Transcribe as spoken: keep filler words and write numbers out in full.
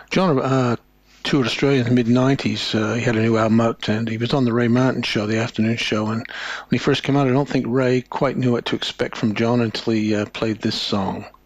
John uh, toured Australia in the mid nineties. Uh, he had a new album out, and he was on the Ray Martin show, the afternoon show. And when he first came out, I don't think Ray quite knew what to expect from John until he uh, played this song.